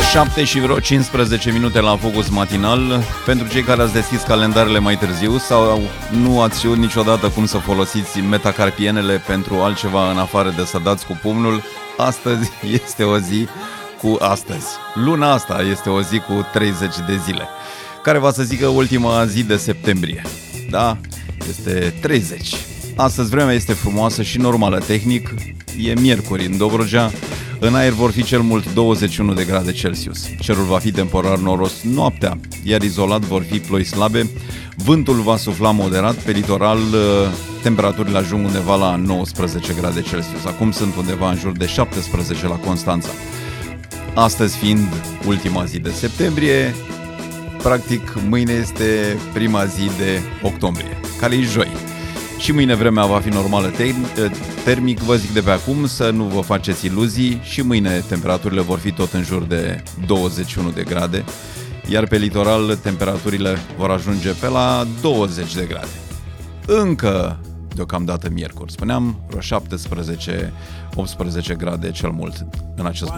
7 și vreo 15 minute la Focus Matinal. Pentru cei care ați deschis calendarele mai târziu sau nu ați știut niciodată cum să folosiți metacarpienele pentru altceva în afară de să dați cu pumnul, astăzi este o zi cu astăzi. Luna asta este o zi cu 30 de zile, care va să zică ultima zi de septembrie. Da? Este 30. Astăzi vremea este frumoasă și normală tehnic. E miercuri în Dobrogea. În aer vor fi cel mult 21 de grade Celsius. Cerul va fi temporar noros noaptea, iar izolat vor fi ploi slabe. Vântul va sufla moderat. Pe litoral temperaturile ajung undeva la 19 grade Celsius. Acum sunt undeva în jur de 17 la Constanța. Astăzi fiind ultima zi de septembrie, practic mâine este prima zi de octombrie, care e joi. Și mâine vremea va fi normală termic, vă zic de pe acum să nu vă faceți iluzii. Și mâine temperaturile vor fi tot în jur de 21 de grade, iar pe litoral temperaturile vor ajunge pe la 20 de grade. Încă deocamdată miercuri, spuneam, vreo 17-18 grade cel mult în acest moment.